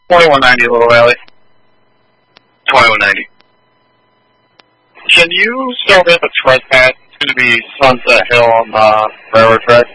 2190 Little Valley. 2190. Can you still hit the express pass? It's going to be Sunset Hill on the railroad track.